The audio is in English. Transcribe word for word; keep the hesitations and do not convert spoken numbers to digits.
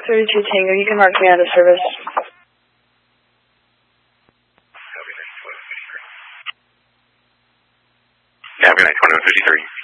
thirty-two Tango, you can mark me out of service. Yeah, good night, twenty-one fifty-three.